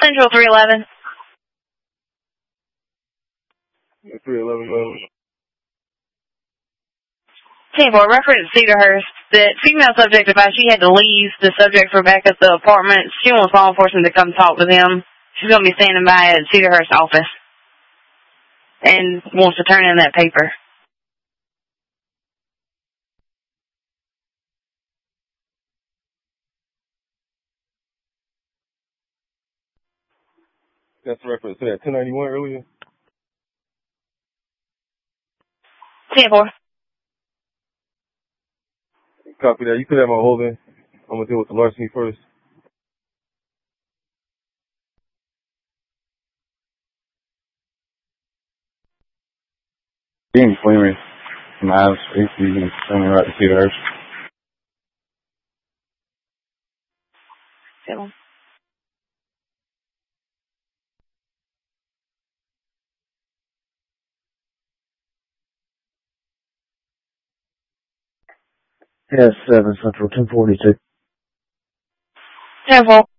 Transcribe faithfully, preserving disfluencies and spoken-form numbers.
Central three eleven. three eleven, uh... ten four, reference Cedarhurst. The female subject advised she had to leave. The subjects were back at the apartment. She wants law enforcement to come talk to them. She's going to be standing by at Cedarhurst office. And wants to turn in that paper. That's the reference to that ten ninety-one earlier? ten four. Copy that. You could have my holding. I'm going to deal with the larceny first. Being Fleemery, Miles, if you can send me right to Cedarhurst. Seven. Yes, seven Central, ten forty-two. ten four.